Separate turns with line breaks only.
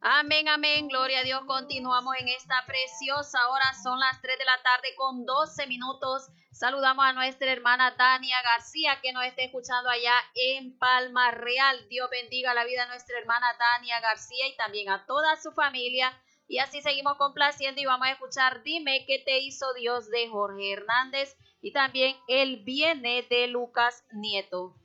Amén, amén, gloria a Dios. Continuamos en esta preciosa hora. Son las 3 de la tarde con 12 minutos. Saludamos a nuestra hermana Tania García que nos está escuchando allá en Palma Real. Dios bendiga la vida de nuestra hermana Tania García y también a toda su familia. Y así seguimos complaciendo y vamos a escuchar Dime qué te hizo Dios de Jorge Hernández y también Él viene de Lucas Nieto.